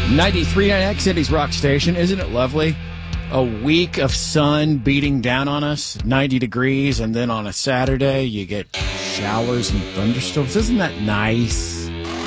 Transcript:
93.9 X City's rock station. Isn't it lovely? A week of sun beating down on us, 90 degrees, and then on a Saturday you get showers and thunderstorms. Isn't that nice?